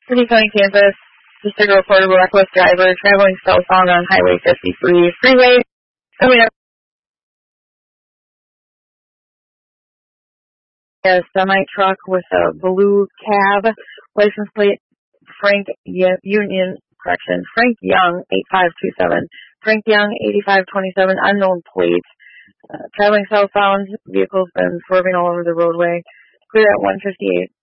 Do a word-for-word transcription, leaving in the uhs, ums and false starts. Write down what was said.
City County, Kansas. Just a reportable reckless driver traveling southbound on Highway fifty-three freeway. Coming up, a semi-truck with a blue cab, license plate Frank y- Union, correction, Frank Young, eight five two seven. Frank Young, eighty-five twenty-seven, unknown plate. Uh, traveling southbound, vehicles been swerving all over the roadway. Clear at one fifty-eight.